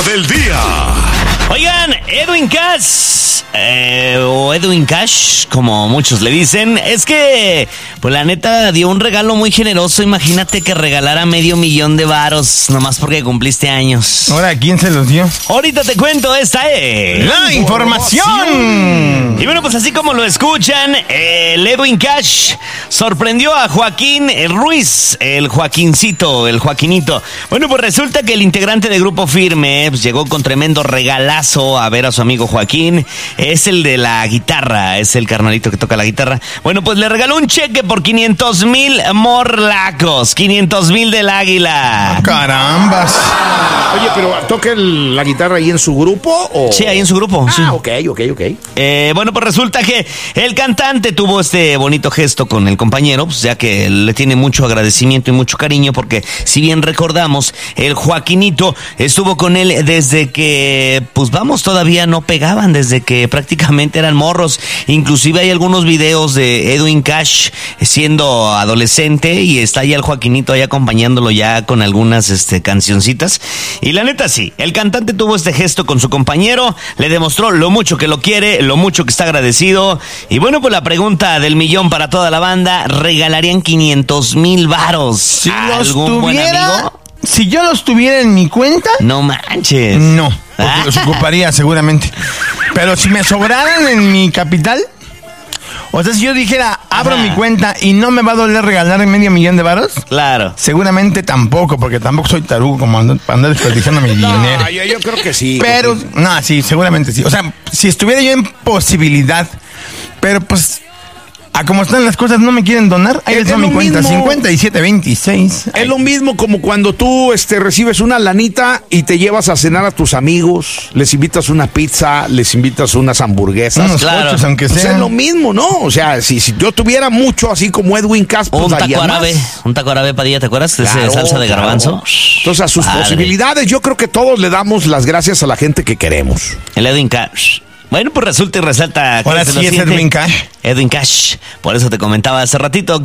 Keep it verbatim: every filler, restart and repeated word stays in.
del día. Oigan, Edwin Cash, eh, o Edwin Cash, como muchos le dicen, es que, pues la neta, dio un regalo muy generoso. Imagínate que regalara medio millón de varos, nomás porque cumpliste años. Ahora, ¿quién se los dio? Ahorita te cuento, esta es... ¡La información! Y bueno, pues así como lo escuchan, el Edwin Cash sorprendió a Joaquín Ruiz, el Joaquincito, el Joaquinito. Bueno, pues resulta que el integrante de Grupo Firme pues, llegó con tremendo regalazo a ver a su amigo Joaquín. Es el de la guitarra, es el carnalito que toca la guitarra. Bueno, pues le regaló un cheque por quinientos mil morlacos, quinientos mil del Águila. ¡Carambas! Oye, pero ¿toca el- la guitarra ahí en su grupo? O... Sí, ahí en su grupo. Ah, sí. ok, ok, ok. Eh, bueno, pues resulta que el cantante tuvo este bonito gesto con el compañero, pues ya que le tiene mucho agradecimiento y mucho cariño, porque si bien recordamos, el Joaquinito estuvo con él desde que, pues vamos, todavía no pegaban, desde que prácticamente eran morros. Inclusive hay algunos videos de Edwin Cash siendo adolescente y está ahí el Joaquinito ahí acompañándolo ya con algunas este, cancioncitas. Y la neta sí, el cantante tuvo este gesto con su compañero, le demostró lo mucho que lo quiere, lo mucho que está agradecido. Y bueno, pues la pregunta del millón para toda la banda, ¿regalarían quinientos mil varos Si a los algún buen tuviera, amigo? si yo los tuviera en mi cuenta, No manches. no, porque Ah. los ocuparía seguramente. Pero si me sobraran en mi capital, o sea, si yo dijera, abro Ajá. mi cuenta y no me va a doler regalar medio millón de varos, Claro. seguramente tampoco, porque tampoco soy tarugo como ando- para andar desperdiciando mi dinero. No, yo, yo creo que sí. Pero, Joaquín. no, sí, seguramente sí. O sea, si estuviera yo en posibilidad, pero pues, a como están las cosas, no me quieren donar. Ahí Es les doy mi lo cuenta, mismo. cincuenta y siete veintiséis. Es lo mismo como cuando tú este, recibes una lanita y te llevas a cenar a tus amigos, les invitas una pizza, les invitas unas hamburguesas. Unos claro. coches, aunque Pues sea. es lo mismo, ¿no? O sea, si, si yo tuviera mucho así como Edwin Cash, pues Un daría taco árabe, más. un taco árabe, Padilla, ¿te acuerdas? De ese Claro, salsa de claro. garbanzo. Entonces, a sus Padre. posibilidades, yo creo que todos le damos las gracias a la gente que queremos. El Edwin Cash. Bueno, pues resulta y resalta que Ahora se lo sí es siente Edwin Cash. Edwin Cash. Por eso te comentaba hace ratito.